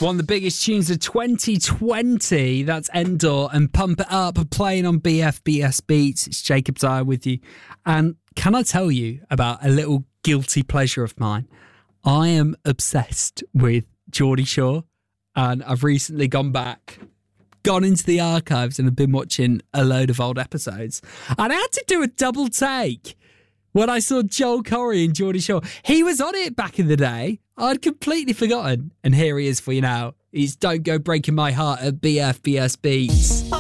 One of the biggest tunes of 2020. That's Endor and Pump It Up, playing on BFBS Beats. It's Jacob Dyer with you. And can I tell you about a little guilty pleasure of mine? I am obsessed with Geordie Shore, and I've recently gone into the archives and have been watching a load of old episodes. And I had to do a double take when I saw Joel Corry and Geordie Shore. He was on it back in the day. I'd completely forgotten. And here he is for you now. He's Don't Go Breaking My Heart at BFBS Beats.